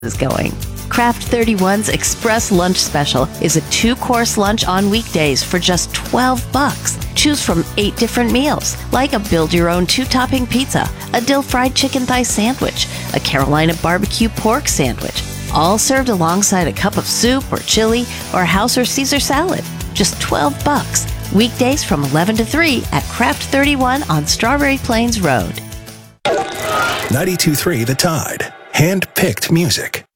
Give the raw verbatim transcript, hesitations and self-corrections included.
is going. Craft thirty-one's Express Lunch Special is a two-course lunch on weekdays for just twelve bucks. Choose from eight different meals, like a build-your-own two-topping pizza, a dill fried chicken thigh sandwich, a Carolina barbecue pork sandwich, all served alongside a cup of soup or chili or house or Caesar salad. Just twelve bucks. Weekdays from eleven to three at Craft thirty-one on Strawberry Plains Road. ninety-two point three The Tide. Hand-picked music.